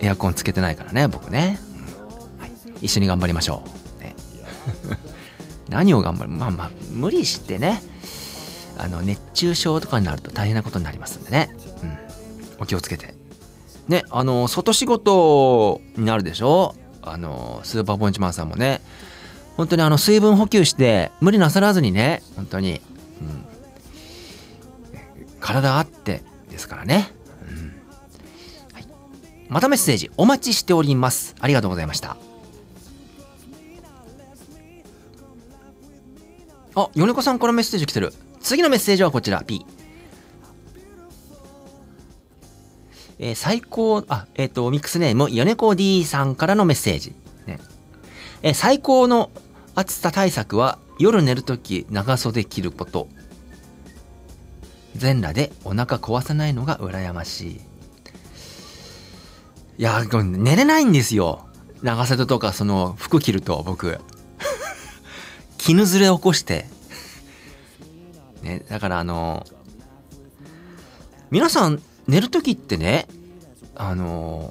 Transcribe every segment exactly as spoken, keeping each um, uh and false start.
エアコンつけてないからね僕ね、うんはい、一緒に頑張りましょう、ね、何を頑張る、まあまあ無理してね、あの熱中症とかになると大変なことになりますんでね、うん、お気をつけてね。あの外仕事になるでしょ。あのスーパーボンチマンさんもね、本当にあの水分補給して無理なさらずにね、本当に、うん、体あってですからね、うんはい、またメッセージお待ちしております。ありがとうございました。あ、米子さんからメッセージ来てる。次のメッセージはこちら P、えー、最高あえっ、ー、とミックスネーム米子 D さんからのメッセージ、ねえー、最高の暑さ対策は夜寝るとき長袖着ること。全裸でお腹壊さないのが羨ましい。いや寝れないんですよ、長袖とかその服着ると僕絹ずれ起こしてね。だからあの皆さん寝るときってね、あの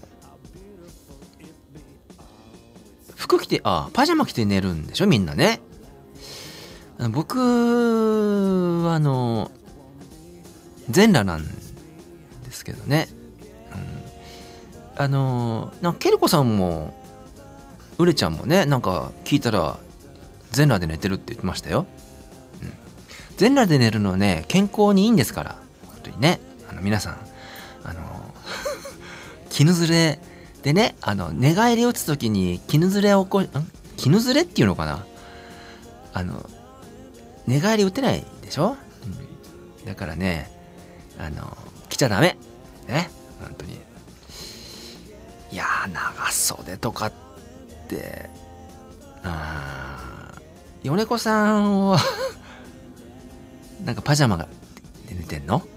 服着てあパジャマ着て寝るんでしょみんなね。僕はあの全裸なんですけどね、うん、あのなんかケルコさんもウレちゃんもね、なんか聞いたら全裸で寝てるって言ってましたよ、うん、全裸で寝るのはね健康にいいんですから本当にね。あの皆さんあの絹ずれでね、あの寝返り打つときに絹ずれを起こん絹ずれっていうのかな、あの寝返り打てないでしょ、うん、だからねあの着ちゃダメね本当に。いやー長袖とかってあ米子さんはなんかパジャマがで寝てんの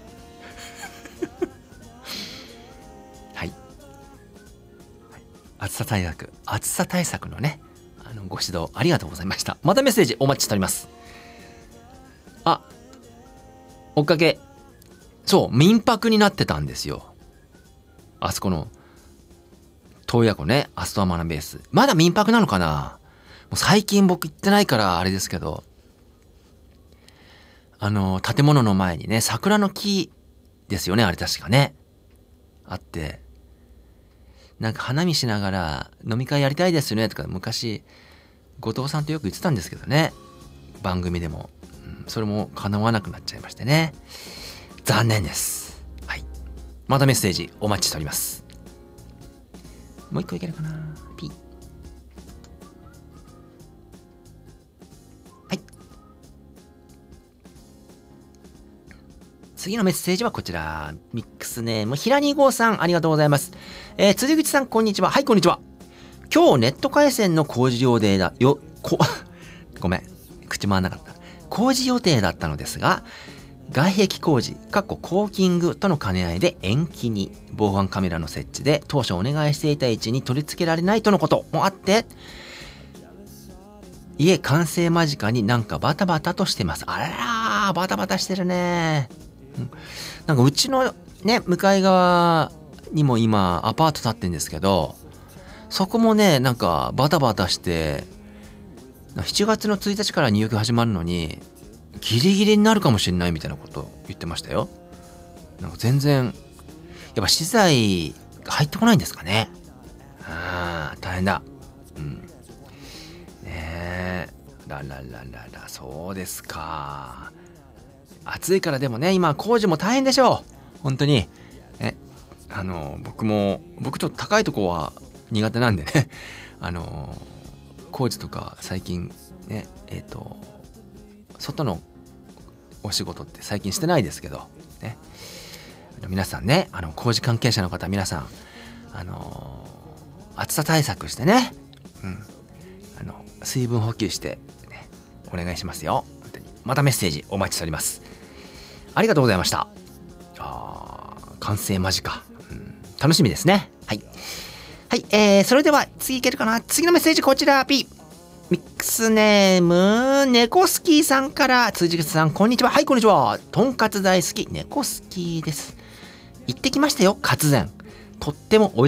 はい、暑さ対策暑さ対策のねあのご指導ありがとうございました。またメッセージお待ちしております。あ、追っかけそう民泊になってたんですよ、あそこの洞爺湖ね、アストアマナベース。まだ民泊なのかな。もう最近僕行ってないからあれですけど、あの建物の前にね桜の木ですよねあれ確かねあって、なんか花見しながら飲み会やりたいですよねとか昔後藤さんとよく言ってたんですけどね番組でも、うん、それも叶わなくなっちゃいましてね、残念です。はい、またメッセージお待ちしております。もう一個いけるかな。ピーはい、次のメッセージはこちら。ミックスネームひらに号さんありがとうございます。えー、辻口さんこんにちは。はいこんにちは。今日ネット回線の工事予定だよこごめん口回らなかった。工事予定だったのですが外壁工事（コーキング）との兼ね合いで延期に。防犯カメラの設置で当初お願いしていた位置に取り付けられないとのこともあって、家完成間近になんかバタバタとしてます。あらーバタバタしてるね、うん、なんかうちのね向かい側にも今アパート建ってんですけど、そこもねなんかバタバタしてしちがつのついたちから入居始まるのにギリギリになるかもしれないみたいなこと言ってましたよ。なんか全然やっぱ資材が入ってこないんですかね。あー大変だ。うんねえらららららそうですか。暑いからでもね今工事も大変でしょう本当に。えあの僕も僕ちょっと高いとこは苦手なんでねあの工事とか最近ねえっと外のお仕事って最近してないですけどね、皆さんねあの工事関係者の方皆さんあのー、暑さ対策してね、うん、あの水分補給して、ね、お願いしますよ本当に。またメッセージお待ちしております。ありがとうございました。あ完成間近、うん、楽しみですね。はいはい、えー、それでは次いけるかな。次のメッセージこちら Pミックスネームネコスキーさんから。辻口さんこんにちは。はいこんにちは。とんかつ大好きネコスキーです。行ってきましたよカツ膳。とっても美味